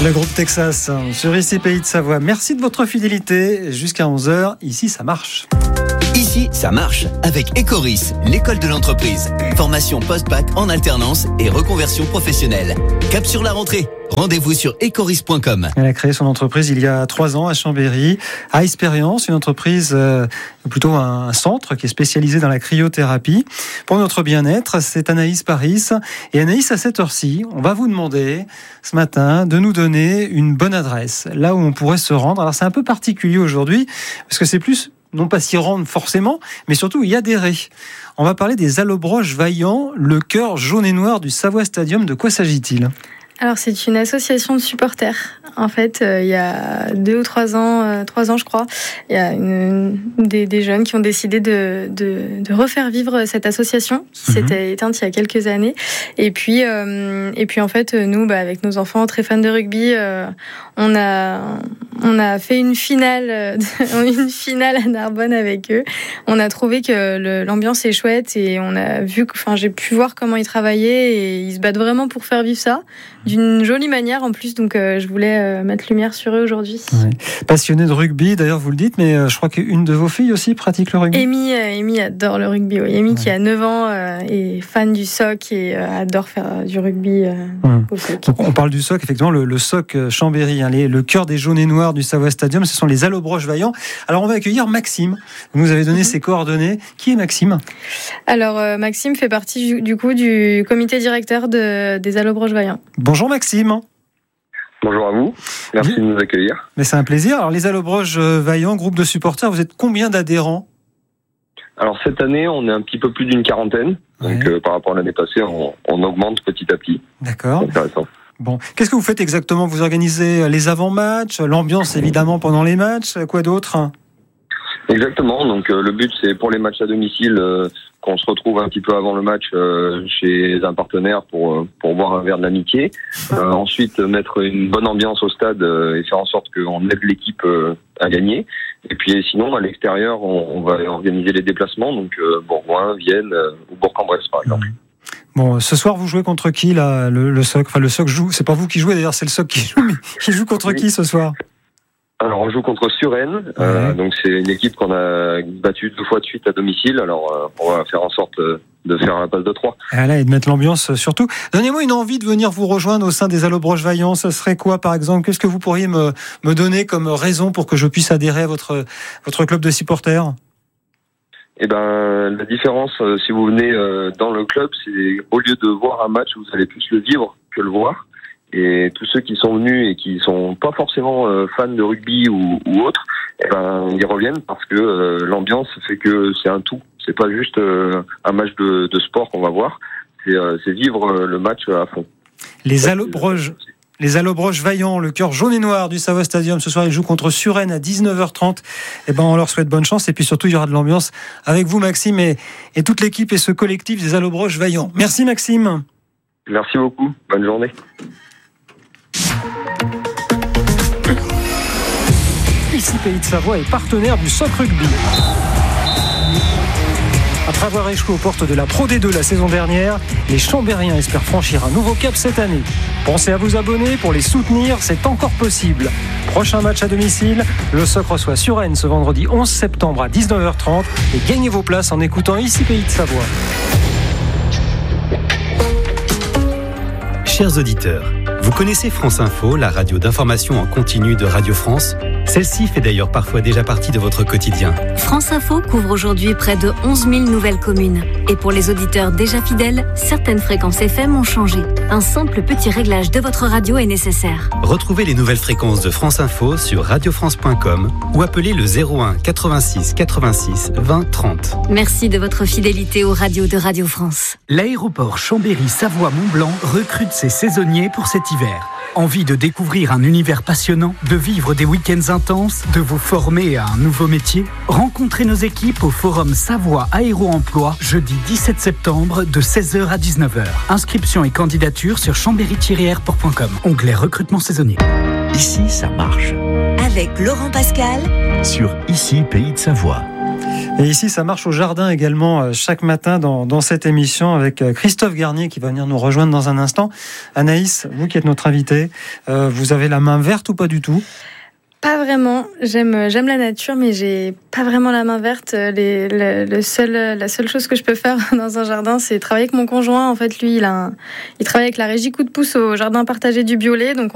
Le groupe Texas sur Ici Pays de Savoie. Merci de votre fidélité. Jusqu'à 11h, ici ça marche. Ici, ça marche avec Ecoris, l'école de l'entreprise. Formation post-bac en alternance et reconversion professionnelle. Cap sur la rentrée. Rendez-vous sur ecoris.com. Elle a créé son entreprise il y a 3 ans à Chambéry. À Expérience, une entreprise, plutôt un centre qui est spécialisé dans la cryothérapie. Pour notre bien-être, c'est Anaïs Paris. Et Anaïs, à cette heure-ci, on va vous demander ce matin de nous donner une bonne adresse, là où on pourrait se rendre. Alors c'est un peu particulier aujourd'hui, parce que c'est plus, non pas s'y rendre forcément, mais surtout y adhérer. On va parler des Allobroges Vaillants, le cœur jaune et noir du Savoie Stadium. De quoi s'agit-il ? Alors c'est une association de supporters. En fait, il y a 2 ou 3 ans, 3 ans je crois, il y a des jeunes qui ont décidé de refaire vivre cette association qui s'était éteinte il y a quelques années. Et puis en fait, nous, avec nos enfants très fans de rugby, on a fait une finale à Narbonne avec eux. On a trouvé que l'ambiance est chouette et on a vu, j'ai pu voir comment ils travaillaient et ils se battent vraiment pour faire vivre ça d'une jolie manière en plus. Donc je voulais mettre lumière sur eux aujourd'hui. Ouais. Passionnée de rugby, d'ailleurs vous le dites, mais je crois qu'une de vos filles aussi pratique le rugby. Amy adore le rugby. Oui. Amy qui a 9 ans est fan du SOC et adore faire du rugby au SOC. Donc, on parle du SOC, effectivement, le SOC Chambéry, le cœur des jaunes et noirs du Savoie Stadium, ce sont les Allobroges Vaillants. Alors on va accueillir Maxime. Vous nous avez donné ses coordonnées. Qui est Maxime ? Alors Maxime fait partie du comité directeur des Allobroges Vaillants. Bonjour Maxime. Bonjour à vous, merci de nous accueillir. Mais c'est un plaisir. Alors les Allobroges Vaillants, groupe de supporters, vous êtes combien d'adhérents ? Alors cette année, on est un petit peu plus d'une quarantaine. Ouais. Donc par rapport à l'année passée, on augmente petit à petit. D'accord. C'est intéressant. Bon, qu'est-ce que vous faites exactement ? Vous organisez les avant-matchs, l'ambiance évidemment pendant les matchs, quoi d'autre ? Exactement, donc le but c'est pour les matchs à domicile qu'on se retrouve un petit peu avant le match chez un partenaire pour boire un verre de l'amitié. Ensuite mettre une bonne ambiance au stade et faire en sorte qu'on aide l'équipe à gagner. Et puis sinon à l'extérieur on va organiser les déplacements, donc Bourgoin, Vienne ou Bourg-en-Bresse par exemple. Bon, ce soir vous jouez contre qui là, le SOC ? Enfin le SOC joue, c'est pas vous qui jouez d'ailleurs, c'est le SOC qui joue, mais il joue contre qui ce soir ? Alors on joue contre Suresnes, donc c'est une équipe qu'on a battue 2 fois de suite à domicile. Alors on va faire en sorte de faire la passe de 3. Et de mettre l'ambiance surtout. Donnez-moi une envie de venir vous rejoindre au sein des Allobroges Vaillants. Ce serait quoi par exemple ? Qu'est-ce que vous pourriez me donner comme raison pour que je puisse adhérer à votre club de supporters ? La différence, si vous venez dans le club, c'est au lieu de voir un match, vous allez plus le vivre que le voir. Et tous ceux qui sont venus et qui sont pas forcément fans de rugby ou autre, ils reviennent parce que l'ambiance fait que c'est un tout. C'est pas juste un match de sport qu'on va voir, c'est vivre le match à fond. Les Allobroges Vaillants, le cœur jaune et noir du Savoie Stadium. Ce soir, ils jouent contre Suresnes à 19h30. On leur souhaite bonne chance. Et puis surtout, il y aura de l'ambiance avec vous, Maxime, et toute l'équipe et ce collectif des Allobroges Vaillants. Merci, Maxime. Merci beaucoup. Bonne journée. Ici Pays de Savoie est partenaire du SOC Rugby. Après avoir échoué aux portes de la Pro D2 la saison dernière, les Chambériens espèrent franchir un nouveau cap cette année. Pensez à vous abonner pour les soutenir, c'est encore possible. Prochain match à domicile, le SOC reçoit Suresnes ce vendredi 11 septembre à 19h30 et gagnez vos places en écoutant Ici Pays de Savoie. Chers auditeurs, vous connaissez France Info, la radio d'information en continu de Radio France ? Celle-ci fait d'ailleurs parfois déjà partie de votre quotidien. France Info couvre aujourd'hui près de 11 000 nouvelles communes. Et pour les auditeurs déjà fidèles, certaines fréquences FM ont changé. Un simple petit réglage de votre radio est nécessaire. Retrouvez les nouvelles fréquences de France Info sur radiofrance.com ou appelez le 01 86 86 20 30. Merci de votre fidélité aux radios de Radio France. L'aéroport Chambéry-Savoie-Mont-Blanc recrute ses saisonniers pour cet hiver. Envie de découvrir un univers passionnant, de vivre des week-ends intenses, de vous former à un nouveau métier ? Rencontrez nos équipes au Forum Savoie Aéro-Emploi, jeudi 17 septembre de 16h à 19h. Inscription et candidature sur chambéry-airport.com. Onglet recrutement saisonnier. Ici, ça marche. Avec Laurent Pascal sur Ici Pays de Savoie. Et ici, ça marche au jardin également chaque matin dans cette émission avec Christophe Garnier qui va venir nous rejoindre dans un instant. Anaïs, vous qui êtes notre invitée, vous avez la main verte ou pas du tout ? Pas vraiment. J'aime la nature, mais j'ai pas vraiment la main verte. La seule chose que je peux faire dans un jardin, c'est travailler avec mon conjoint. En fait, lui, il travaille avec la régie Coup de pouce au jardin partagé du Biolay, donc